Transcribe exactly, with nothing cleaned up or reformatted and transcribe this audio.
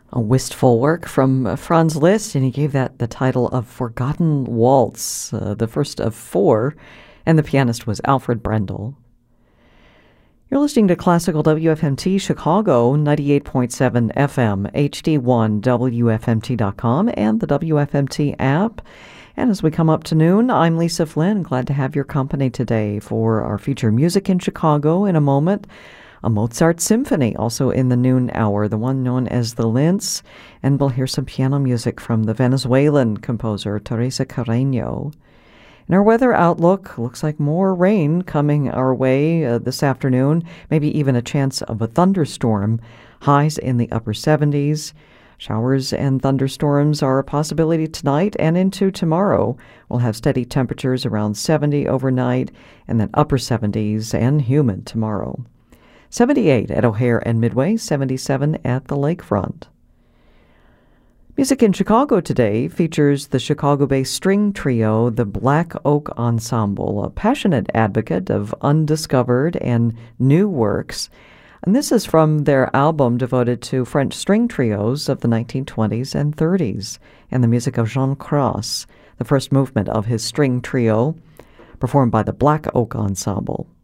A wistful work from uh, Franz Liszt, and he gave that the title of Forgotten Waltz, uh, the first of four, and the pianist was Alfred Brendel. You're listening to Classical W F M T Chicago, ninety-eight point seven F M, H D one, W F M T dot com, and the W F M T app. And as we come up to noon, I'm Lisa Flynn. Glad to have your company today for our feature Music in Chicago in a moment. A Mozart symphony also in the noon hour, the one known as the Linz. And we'll hear some piano music from the Venezuelan composer Teresa Carreño. In our weather outlook, looks like more rain coming our way uh, this afternoon, maybe even a chance of a thunderstorm. Highs in the upper seventies. Showers and thunderstorms are a possibility tonight and into tomorrow. We'll have steady temperatures around seventy overnight and then upper seventies and humid tomorrow. seventy-eight at O'Hare and Midway, seventy-seven at the lakefront. Music in Chicago today features the Chicago-based string trio, the Black Oak Ensemble, a passionate advocate of undiscovered and new works. And this is from their album devoted to French string trios of the nineteen twenties and thirties, and the music of Jean Cros, the first movement of his string trio, performed by the Black Oak Ensemble.